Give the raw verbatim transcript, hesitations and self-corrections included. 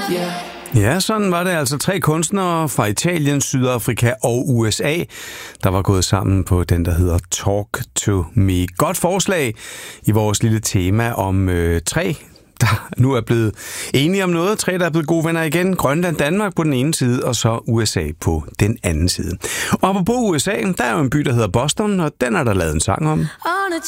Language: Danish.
Yeah. Ja, sådan var det altså tre kunstnere fra Italien, Sydafrika og U S A, der var gået sammen på den, der hedder Talk to Me. Godt forslag i vores lille tema om øh, tre, der nu er blevet enige om noget. Tre, der er blevet gode venner igen. Grønland, Danmark på den ene side, og så U S A på den anden side. Og på U S A, der er jo en by, der hedder Boston, og den er der lavet en sang om. On a